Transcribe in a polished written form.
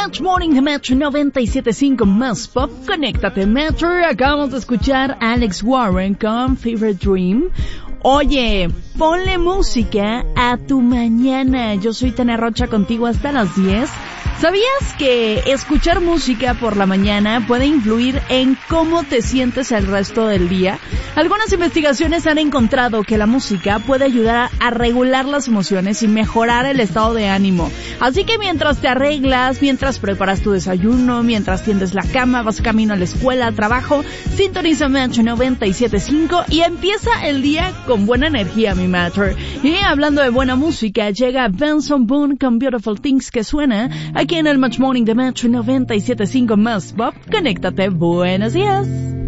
Match Morning de Metro 97.5 más pop. Conéctate, Metro. Acabamos de escuchar a Alex Warren con Fever Dream. Oye, ponle música a tu mañana. Yo soy Tania Rocha contigo hasta las 10. ¿Sabías que escuchar música por la mañana puede influir en cómo te sientes el resto del día? Algunas investigaciones han encontrado que la música puede ayudar a regular las emociones y mejorar el estado de ánimo. Así que mientras te arreglas, mientras preparas tu desayuno, mientras tiendes la cama, vas camino a la escuela, al trabajo, sintoniza Metro 97.5 y empieza el día con buena energía, mi Metro. Y hablando de buena música, llega Benson Boone con Beautiful Things, que suena aquí en el Match Morning de Metro 97.5 más pop. Conéctate, buenos días.